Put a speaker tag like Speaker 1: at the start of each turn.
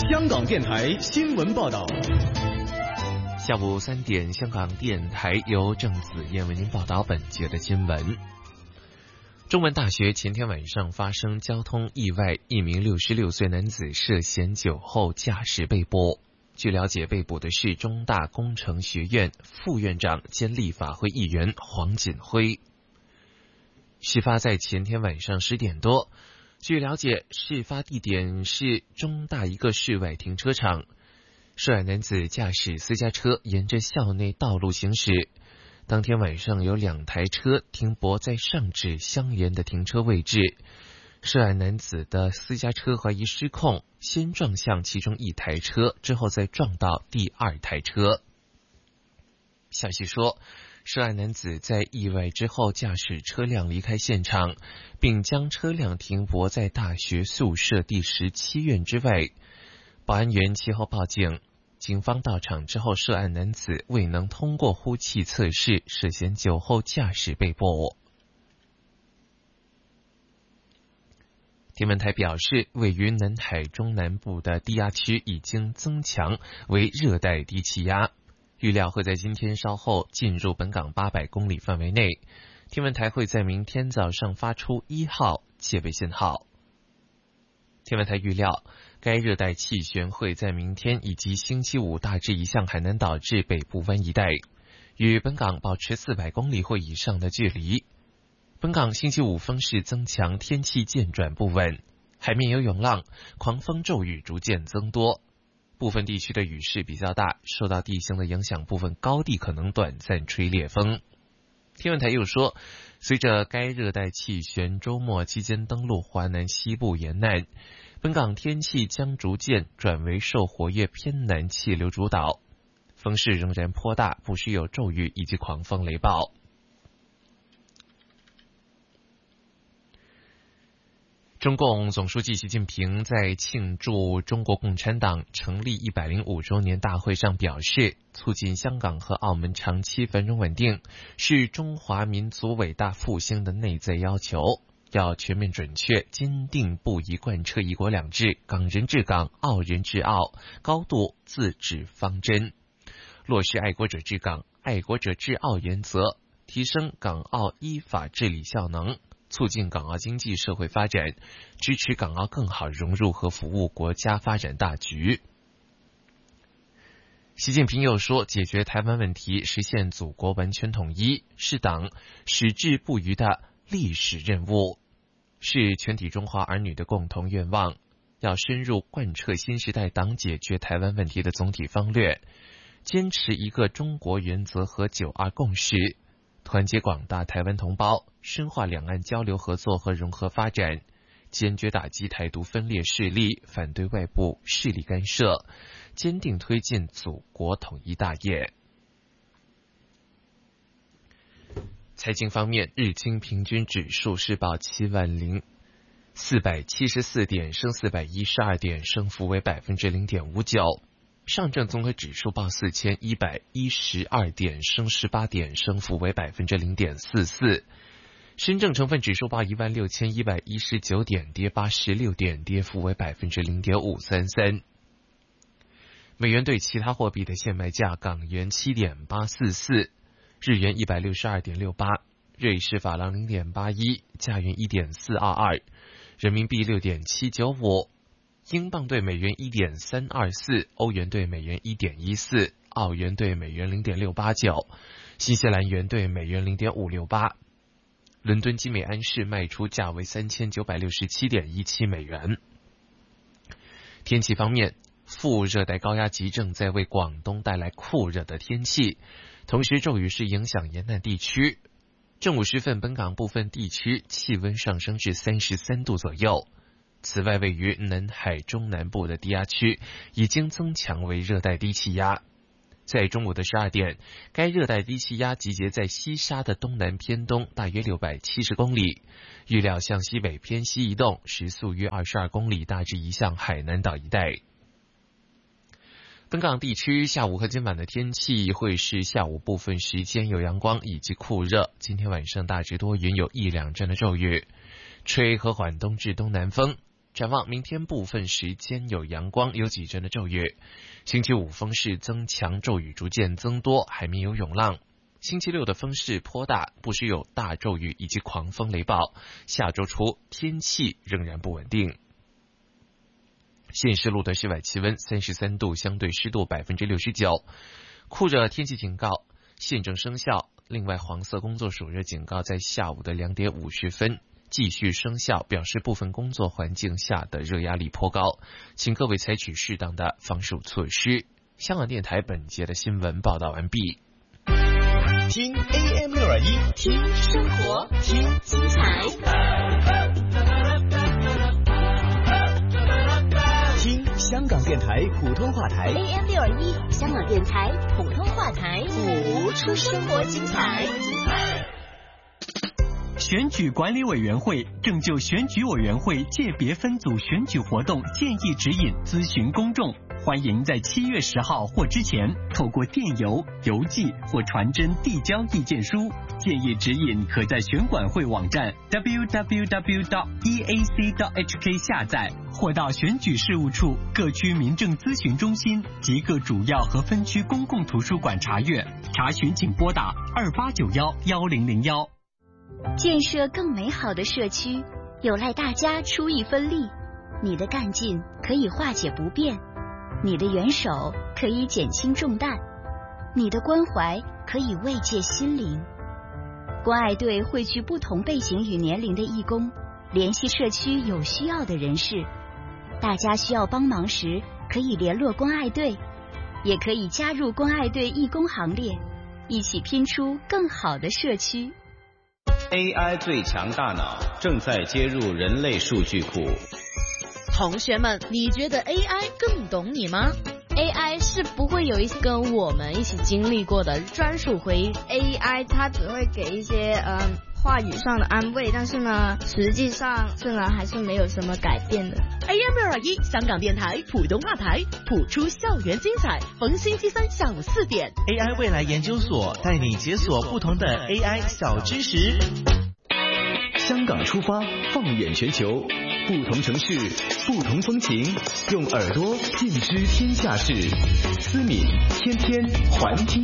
Speaker 1: 香港电台新闻报道。
Speaker 2: 下午3点，香港电台由郑子燕为您报道本节的新闻。中文大学前天晚上发生交通意外，一名66岁男子涉嫌酒后驾驶被捕。据了解，被捕的是中大工程学院副院长兼立法会议员黄锦辉。事发在前天晚上10点多。据了解，事发地点是中大一个室外停车场。涉案男子驾驶私家车沿着校内道路行驶。当天晚上有2台车停泊在上址相沿的停车位置。涉案男子的私家车怀疑失控，先撞向其中1台车，之后再撞到第2台车。消息说，涉案男子在意外之后驾驶车辆离开现场，并将车辆停泊在大学宿舍第17院之外。保安员其后报警，警方到场之后，涉案男子未能通过呼气测试，涉嫌酒后驾驶被捕。天文台表示，位于南海中南部的低压区已经增强为热带低气压，预料会在今天稍后进入本港800公里范围内。天文台会在明天早上发出1号戒备信号。天文台预料，该热带气旋会在明天以及星期五大致移向海南岛至北部湾一带，与本港保持400公里或以上的距离。本港星期五风势增强，天气渐转不稳，海面有涌浪，狂风骤雨逐渐增多。部分地区的雨势比较大，受到地形的影响，部分高地可能短暂吹烈风。天文台又说，随着该热带气旋周末期间登陆华南西部沿岸，本港天气将逐渐转为受活跃偏南气流主导，风势仍然颇大，不时有骤雨以及狂风雷暴。中共总书记习近平在庆祝中国共产党成立105周年大会上表示，促进香港和澳门长期繁荣稳定是中华民族伟大复兴的内在要求，要全面准确、坚定不移贯彻一国两制、港人治港、澳人治澳高度自治方针，落实爱国者治港、爱国者治澳原则，提升港澳依法治理效能，促进港澳经济社会发展，支持港澳更好融入和服务国家发展大局。习近平又说，解决台湾问题，实现祖国完全统一，是党矢志不渝的历史任务，是全体中华儿女的共同愿望。要深入贯彻新时代党解决台湾问题的总体方略，坚持一个中国原则和9·2共识，团结广大台湾同胞，深化两岸交流合作和融合发展，坚决打击台独分裂势力，反对外部势力干涉，坚定推进祖国统一大业。财经方面，日经平均指数是报70474点，升412点，升幅为 0.59%。上证综合指数报4112点，升18点，升幅为 0.44%。深证成分指数报16119点，跌86点，跌幅为 0.533%。美元对其他货币的现卖价：港元7.844，日元162.68，瑞士法郎0.81，加元1.422，人民币6.795。英镑对美元1.324，欧元对美元1.14，澳元对美元0.689，新西兰元对美元0.568。伦敦金美安市卖出价为3967.17美元。天气方面，副热带高压脊正在为广东带来酷热的天气，同时骤雨是影响沿岸地区。正午时分，本港部分地区气温上升至33度左右。此外，位于南海中南部的低压区已经增强为热带低气压。在中午的12点，该热带低气压集结在西沙的东南偏东，大约670公里，预料向西北偏西移动，时速约22公里，大致移向海南岛一带。本港地区下午和今晚的天气会是下午部分时间有阳光以及酷热，今天晚上大致多云，有1-2阵的骤雨，吹和缓东至东南风。 展望明天部分时间有阳光，有几阵的骤雨。星期五风势增强，骤雨逐渐增多，海面有涌浪。星期六的风势颇大，不时有大骤雨以及狂风雷暴。下周初天气仍然不稳定。现时录的室外气温33度，相对湿度69%，酷热天气警告现正生效。另外，黄色工作暑热警告在下午的2点50分继续生效，表示部分工作环境下的热压力颇高，请各位采取适当的防暑措施。香港电台本节的新闻报道完毕。
Speaker 1: 听 AM621，
Speaker 3: 听生活，听精彩，
Speaker 1: 听香港电台普通话台
Speaker 3: AM621， 香港电台普通话台，谱出生活精彩。
Speaker 4: 选举管理委员会正就选举委员会界别分组选举活动建议指引咨询公众，欢迎在7月10号或之前透过电邮、邮寄或传真递交意见书。建议指引可在选管会网站 www.eac.hk 下载，或到选举事务处、各区民政咨询中心及各主要和分区公共图书馆查阅。查询请拨打28911001。
Speaker 3: 建设更美好的社区，有赖大家出一分力。你的干劲可以化解不便，你的援手可以减轻重担，你的关怀可以慰藉心灵。关爱队汇聚不同背景与年龄的义工，联系社区有需要的人士。大家需要帮忙时，可以联络关爱队，也可以加入关爱队义工行列，一起拼出更好的社区。
Speaker 5: AI 最强大脑正在接入人类数据库。
Speaker 6: 同学们，你觉得 AI 更懂你吗？
Speaker 7: AI 是不会有一些跟我们一起经历过的专属回忆。
Speaker 8: AI 它只会给一些话语上的安慰，但是呢，实际上还是没有什么改变的。
Speaker 6: AM621，香港电台普通话台，谱出校园精彩，逢星期三下午4点。
Speaker 9: AI 未来研究所带你解锁不同的 AI 小知识。
Speaker 1: 香港出发，放眼全球，不同城市，不同风情，用耳朵尽知天下事。思敏天天环听。